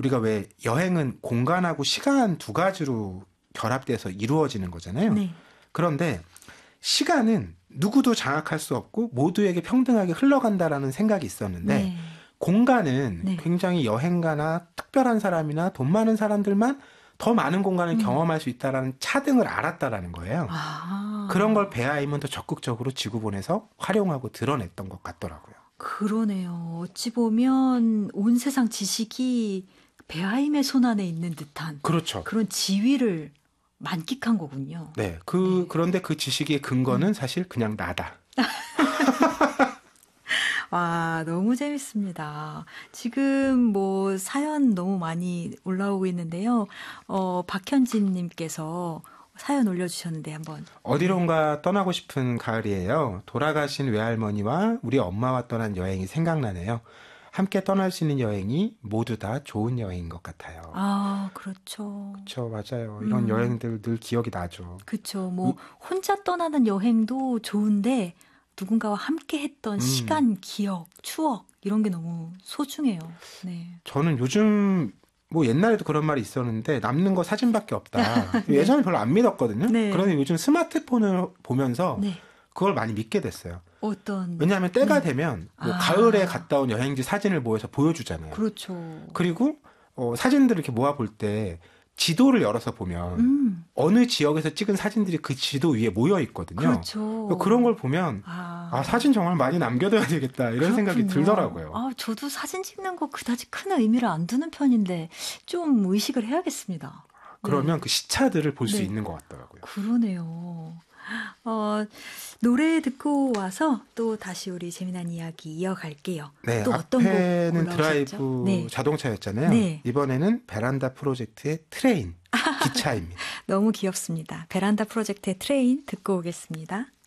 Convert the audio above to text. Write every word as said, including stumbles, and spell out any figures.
우리가 왜 여행은 공간하고 시간 두 가지로 결합돼서 이루어지는 거잖아요. 네. 그런데 시간은 누구도 장악할 수 없고 모두에게 평등하게 흘러간다라는 생각이 있었는데 네. 공간은 네. 굉장히 여행가나 특별한 사람이나 돈 많은 사람들만 더 많은 공간을 음. 경험할 수 있다라는 차등을 알았다라는 거예요. 아. 그런 걸 베아임은 더 적극적으로 지구본에서 활용하고 드러냈던 것 같더라고요. 그러네요. 어찌 보면 온 세상 지식이 베하임의 손안에 있는 듯한 그렇죠. 그런 지위를 만끽한 거군요. 네, 그 네. 그런데 그 지식의 근거는 음. 사실 그냥 나다. 와, 너무 재밌습니다. 지금 뭐 사연 너무 많이 올라오고 있는데요. 어, 박현진 님께서 사연 올려주셨는데 한번. 어디론가 떠나고 싶은 가을이에요. 돌아가신 외할머니와 우리 엄마와 떠난 여행이 생각나네요. 함께 떠날 수 있는 여행이 모두 다 좋은 여행인 것 같아요. 아, 그렇죠. 그렇죠, 맞아요. 이런 음. 여행들 늘 기억이 나죠. 그렇죠. 뭐 혼자 떠나는 여행도 좋은데 누군가와 함께 했던 음. 시간, 기억, 추억 이런 게 너무 소중해요. 네. 저는 요즘 뭐 옛날에도 그런 말이 있었는데 남는 거 사진밖에 없다. 네. 예전에 별로 안 믿었거든요. 네. 그런데 요즘 스마트폰을 보면서 네. 그걸 많이 믿게 됐어요. 어떤 왜냐하면 때가 네. 되면 뭐 아. 가을에 갔다 온 여행지 사진을 모여서 보여주잖아요. 그렇죠. 그리고 어, 사진들을 이렇게 모아볼 때 지도를 열어서 보면 음. 어느 지역에서 찍은 사진들이 그 지도 위에 모여 있거든요. 그렇죠. 그런 걸 보면 아, 아, 사진 정말 많이 남겨둬야 되겠다 이런 생각이 그렇군요. 들더라고요. 아, 저도 사진 찍는 거 그다지 큰 의미를 안 두는 편인데 좀 의식을 해야겠습니다. 그러면 네. 그 시차들을 볼 수 네. 있는 것 같더라고요. 그러네요. 어, 노래 듣고 와서 또 다시 우리 재미난 이야기 이어갈게요. 네, 또 어떤 곡 앞에는 올라오셨죠? 드라이브 네. 자동차였잖아요. 네. 이번에는 베란다 프로젝트의 트레인, 기차입니다. 너무 귀엽습니다. 베란다 프로젝트의 트레인 듣고 오겠습니다.